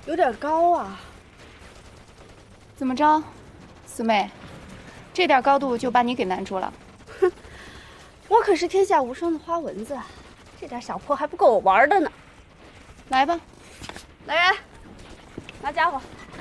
有点高啊。 怎么着，四妹，这点高度就把你给难住了？ 哼，我可是天下无双的花蚊子，这点小坡还不够我玩的呢。 来吧， 来人，拿家伙。